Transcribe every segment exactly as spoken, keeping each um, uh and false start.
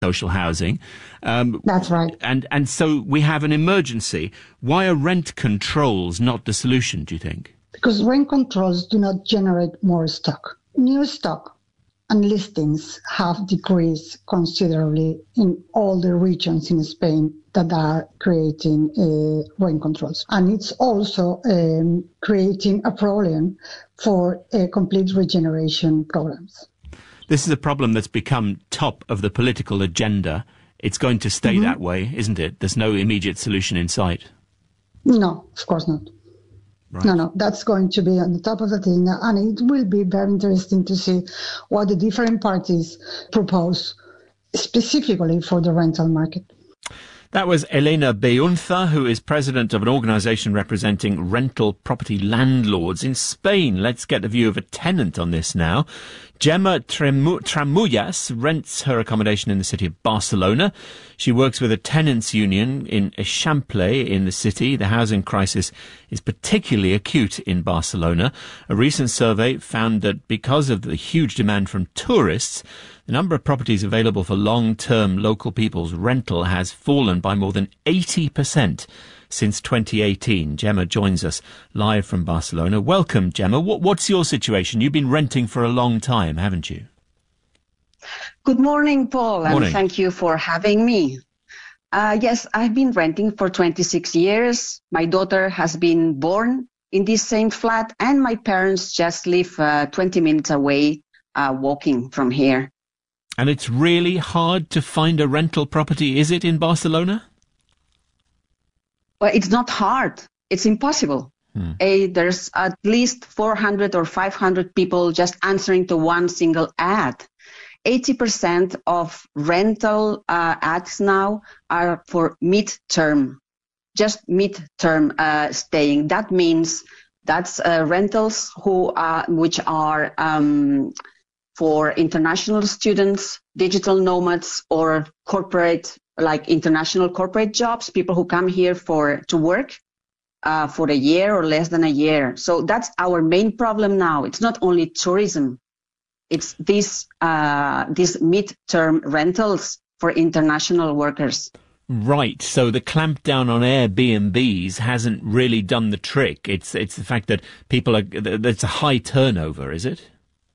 social housing. Um, That's right. And, and so we have an emergency. Why are rent controls not the solution, do you think? Because rent controls do not generate more stock. New stock and listings have decreased considerably in all the regions in Spain that are creating uh, rent controls. And it's also um, creating a problem for uh, complete regeneration programs. This is a problem that's become top of the political agenda. It's going to stay mm-hmm. that way, isn't it? There's no immediate solution in sight. No, of course not. Right. No, no, that's going to be on the top of the thing. And it will be very interesting to see what the different parties propose specifically for the rental market. That was Elena Beunza, who is president of an organisation representing rental property landlords in Spain. Let's get the view of a tenant on this now. Gemma Tremu- Tramullas rents her accommodation in the city of Barcelona. She works with a tenants' union in Eixample in the city. The housing crisis is particularly acute in Barcelona. A recent survey found that because of the huge demand from tourists, the number of properties available for long-term local people's rental has fallen by more than eighty percent since twenty eighteen. Gemma joins us live from Barcelona. Welcome, Gemma. What, what's your situation? You've been renting for a long time, haven't you? Good morning, Paul, Morning. and thank you for having me. Uh, yes, I've been renting for twenty-six years. My daughter has been born in this same flat, and my parents just live uh, twenty minutes away, uh, walking from here. And it's really hard to find a rental property, is it, in Barcelona? Well, it's not hard. It's impossible. Hmm. A, there's at least four hundred or five hundred people just answering to one single ad. eighty percent of rental uh, ads now are for mid-term, just mid-term uh, staying. That means that's uh, rentals who are, which are um, for international students, digital nomads, or corporate, like international corporate jobs, people who come here for to work uh, for a year or less than a year. So that's our main problem now. It's not only tourism. It's these uh, these mid-term rentals for international workers. Right. So the clampdown on Airbnbs hasn't really done the trick. It's it's the fact that people are, it's a high turnover, is it?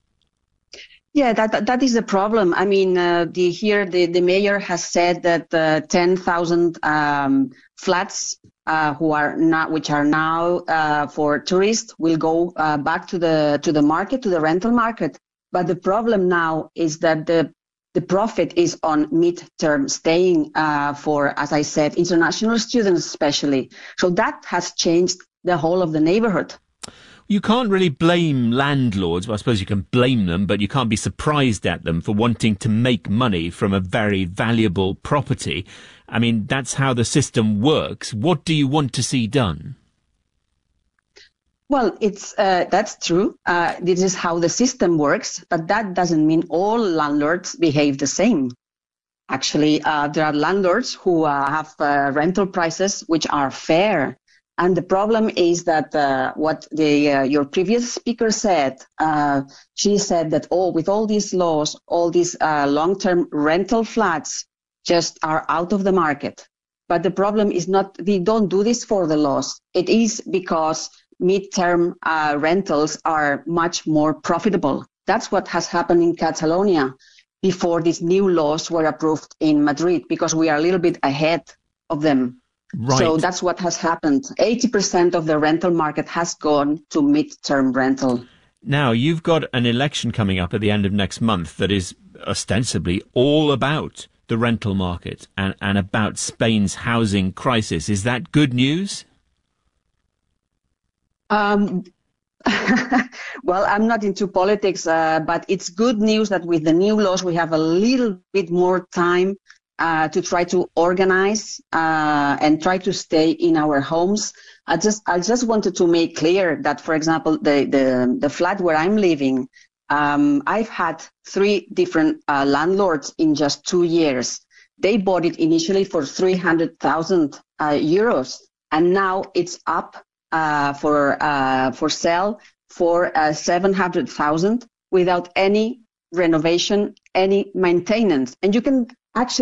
Yeah, that that is the problem. I mean, uh, the here the, the mayor has said that uh, ten thousand um, flats uh, who are not which are now uh, for tourists will go uh, back to the to the market, to the rental market. But the problem now is that the the profit is on mid-term staying uh, for, as I said, international students especially. So that has changed the whole of the neighborhood. You can't really blame landlords. Well, I suppose you can blame them, but you can't be surprised at them for wanting to make money from a very valuable property. I mean, that's how the system works. What do you want to see done? Well, it's uh, that's true. Uh, this is how the system works, but that doesn't mean all landlords behave the same. Actually, uh, there are landlords who uh, have uh, rental prices which are fair. And the problem is that uh, what the uh, your previous speaker said, uh, she said that, oh, with all these laws, all these uh, long-term rental flats just are out of the market. But the problem is not, we don't do this for the laws. It is because mid-term uh, rentals are much more profitable. That's what has happened in Catalonia before these new laws were approved in Madrid, because we are a little bit ahead of them. Right. So that's what has happened. eighty percent of the rental market has gone to mid-term rental. Now, you've got an election coming up at the end of next month that is ostensibly all about the rental market and, and about Spain's housing crisis. Is that good news? Um, well, I'm not into politics, uh, but it's good news that with the new laws we have a little bit more time Uh, to try to organize uh, and try to stay in our homes. I just I just wanted to make clear that, for example, the the, the flat where I'm living, um, I've had three different uh, landlords in just two years. They bought it initially for three hundred thousand uh, euros, and now it's up uh, for uh, for sale for uh, seven hundred thousand without any renovation, any maintenance, and you can actually